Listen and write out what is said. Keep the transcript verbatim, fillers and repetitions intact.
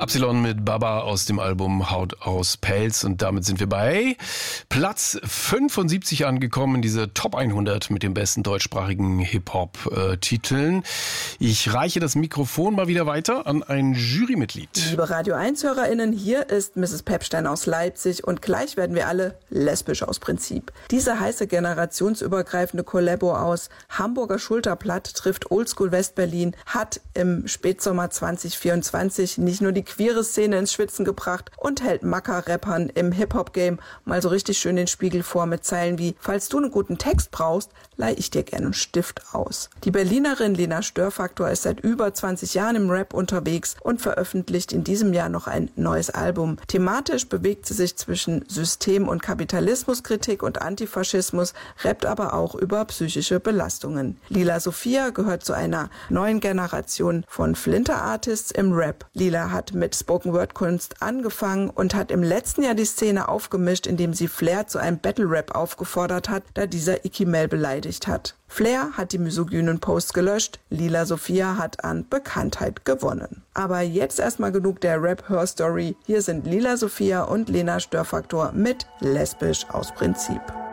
Absilon mit Baba aus dem Album Haut aus Pelz. Und damit sind wir bei Platz fünfundsiebzig angekommen in diese Top hundert mit den besten deutschsprachigen Hip-Hop-Titeln. Ich reiche das Mikrofon mal wieder weiter an ein Jurymitglied. Liebe Radio eins-HörerInnen, hier ist Misses Pepstein aus Leipzig und gleich werden wir alle lesbisch aus Prinzip. Diese heiße generationsübergreifende Kollabo aus Hamburger Schulterblatt trifft Oldschool Westberlin, hat im Spätsommer zwanzig vierundzwanzig nicht nur die queere Szene ins Schwitzen gebracht und hält Macker-Rappern im Hip-Hop-Game mal so richtig schön den Spiegel vor mit Zeilen wie: Falls du einen guten Text brauchst, leih ich dir gerne einen Stift aus. Die Berlinerin Lena Störfaktor ist seit über zwanzig Jahren im Rap unterwegs und veröffentlicht in diesem Jahr noch ein neues Album. Thematisch bewegt sie sich zwischen System- und Kapitalismuskritik und Antifaschismus, rappt aber auch über psychische Belastungen. Lila Sophia gehört zu einer neuen Generation von Flinter-Artists im Rap. Lila hat mit Spoken-Word-Kunst angefangen und hat im letzten Jahr die Szene aufgemischt, indem sie Flair zu einem Battle-Rap aufgefordert hat, da dieser Icky Mel beleidigt hat. Flair hat die misogynen Posts gelöscht, Lila Sophia hat an Bekanntheit gewonnen. Aber jetzt erstmal genug der Rap-Hör-Story. Hier sind Lila Sophia und Lena Störfaktor mit Lesbisch aus Prinzip.